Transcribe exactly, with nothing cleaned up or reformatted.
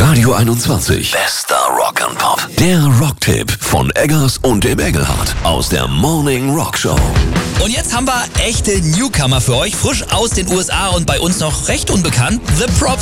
Radio einundzwanzig. Bester Rock'n'Pop. Der Rocktipp von Eggers und dem Engelhardt aus der Morning Rock Show. Und jetzt haben wir echte Newcomer für euch, frisch aus den U S A und bei uns noch recht unbekannt. The Props